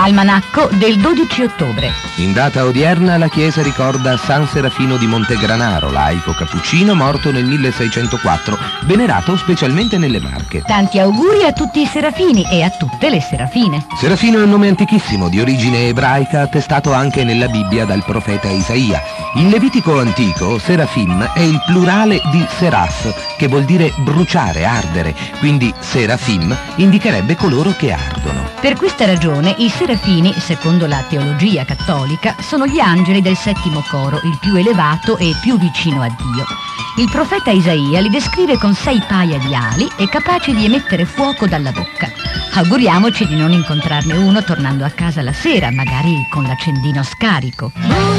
Almanacco del 12 ottobre. In data odierna la chiesa ricorda San Serafino di Montegranaro, laico cappuccino morto nel 1604, venerato specialmente nelle Marche. Tanti auguri a tutti i serafini e a tutte le serafine. Serafino è un nome antichissimo, di origine ebraica, attestato anche nella Bibbia dal profeta Isaia. In Levitico antico, Serafim è il plurale di Seraf, che vuol dire bruciare, ardere, quindi Serafim indicherebbe coloro che ardono. Per questa ragione i serafini, secondo la teologia cattolica, sono gli angeli del settimo coro, il più elevato e più vicino a Dio. Il profeta Isaia li descrive con 6 paia di ali e capaci di emettere fuoco dalla bocca. Auguriamoci di non incontrarne uno tornando a casa la sera, magari con l'accendino scarico.